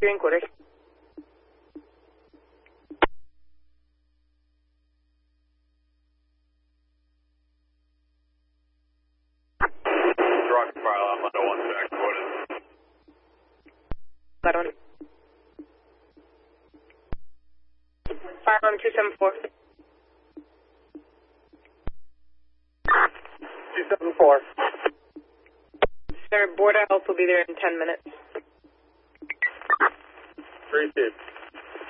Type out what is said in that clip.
your inquiry. Rocket file, I'm under 1 track. What is it? That one. Fire on 274. 274. Sir, Border Health will be there in 10 minutes. Received.